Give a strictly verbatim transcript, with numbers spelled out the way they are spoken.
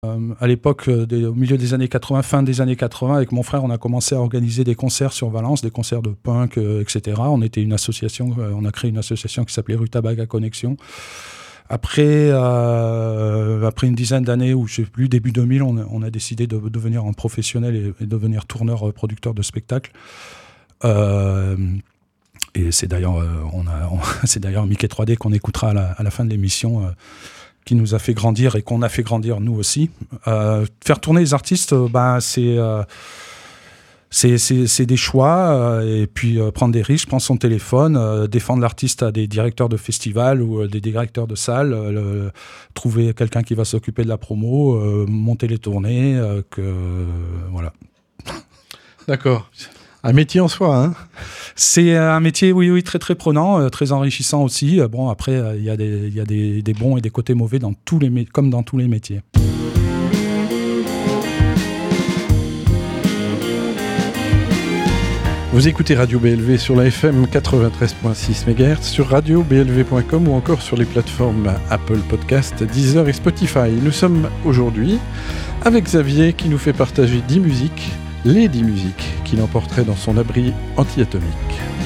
Euh, à l'époque, euh, des, au milieu des années quatre-vingts, fin des années quatre-vingts, avec mon frère, on a commencé à organiser des concerts sur Valence, des concerts de punk, euh, et cetera. On était une association, euh, on a créé une association qui s'appelait Rutabaga Connexion. Après, euh, après une dizaine d'années, ou je sais plus, début deux mille, on a, on a décidé de devenir un professionnel et, et devenir tourneur, euh, producteur de spectacles. Euh, et c'est d'ailleurs, euh, on a, on, c'est d'ailleurs Mickey trois D qu'on écoutera à la, à la fin de l'émission. Euh, qui nous a fait grandir et qu'on a fait grandir nous aussi. Euh, faire tourner les artistes, euh, ben, c'est, euh, c'est, c'est, c'est des choix, euh, et puis euh, prendre des risques, prendre son téléphone, euh, défendre l'artiste à des directeurs de festivals ou euh, des directeurs de salles, euh, le, trouver quelqu'un qui va s'occuper de la promo, euh, monter les tournées, euh, que, euh, voilà. D'accord. Un métier en soi, hein. C'est un métier, oui, oui, très, très prenant, euh, très enrichissant aussi. Euh, bon, après, il euh, y a, des, y a des, des bons et des côtés mauvais dans tous les mé- comme dans tous les métiers. Vous écoutez Radio B L V sur la F M quatre-vingt-treize virgule six mégahertz, sur radio b l v point com ou encore sur les plateformes Apple Podcast, Deezer et Spotify. Nous sommes aujourd'hui avec Xavier qui nous fait partager dix musiques, les dix musiques qu'il emporterait dans son abri anti-atomique.